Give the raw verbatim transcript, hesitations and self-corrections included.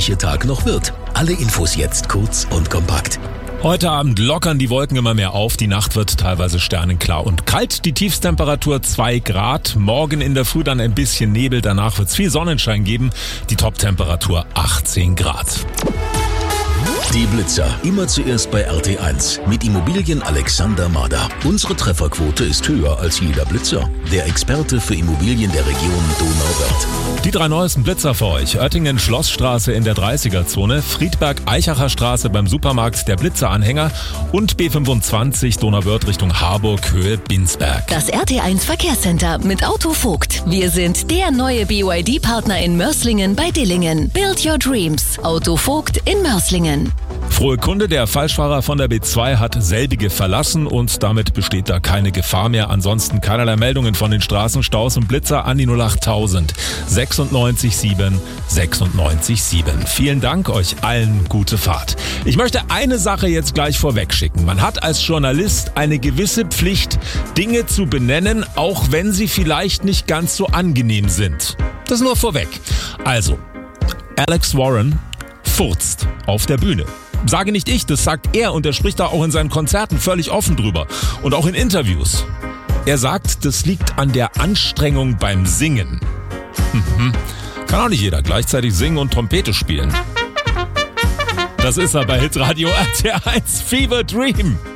manche Tag noch wird. Alle Infos jetzt kurz und kompakt. Heute Abend lockern die Wolken immer mehr auf. Die Nacht wird teilweise sternenklar und kalt. Die Tiefstemperatur zwei Grad. Morgen in der Früh dann ein bisschen Nebel. Danach wird es viel Sonnenschein geben. Die Toptemperatur achtzehn Grad. Die Blitzer. Immer zuerst bei R T eins. Mit Immobilien Alexander Mader. Unsere Trefferquote ist höher als jeder Blitzer. Der Experte für Immobilien der Region Donauwörth. Die drei neuesten Blitzer für euch. Oettingen Schlossstraße in der dreißiger-Zone, Friedberg Eichacher Straße beim Supermarkt der Blitzeranhänger und B fünfundzwanzig Donauwörth Richtung Harburg Höhe Binsberg. Das R T eins Verkehrscenter mit Autovogt. Wir sind der neue B Y D-Partner in Mörslingen bei Dillingen. Build your dreams. Autovogt in Mörslingen. Frohe Kunde, der Falschfahrer von der B zwei hat selbige verlassen und damit besteht da keine Gefahr mehr. Ansonsten keinerlei Meldungen von den Straßenstaus und Blitzer an die null acht tausend sechsundneunzig sieben sechsundneunzig sieben. Vielen Dank, euch allen gute Fahrt. Ich möchte eine Sache jetzt gleich vorweg schicken. Man hat als Journalist eine gewisse Pflicht, Dinge zu benennen, auch wenn sie vielleicht nicht ganz so angenehm sind. Das nur vorweg. Also, Alex Warren furzt auf der Bühne. Sage nicht ich, das sagt er und er spricht da auch in seinen Konzerten völlig offen drüber und auch in Interviews. Er sagt, das liegt an der Anstrengung beim Singen. Mhm. Kann auch nicht jeder gleichzeitig singen und Trompete spielen. Das ist er bei Hitradio R T eins Fever Dream.